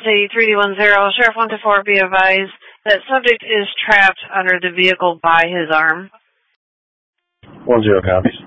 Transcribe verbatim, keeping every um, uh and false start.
City three D one zero, Sheriff one two four, be advised that subject is trapped under the vehicle by his arm. One zero copies.